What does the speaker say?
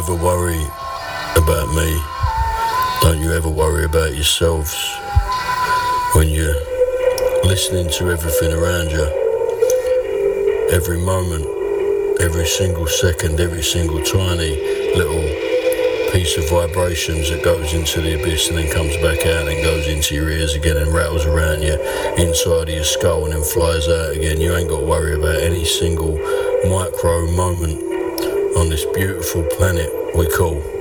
ever worry about me? Don't you ever worry about yourselves when you're listening to everything around you? Every moment, every single second, every single tiny little piece of vibrations that goes into the abyss and then comes back out and goes into your ears again and rattles around you inside of your skull and then flies out again. You ain't got to worry about any single micro moment on this beautiful planet we call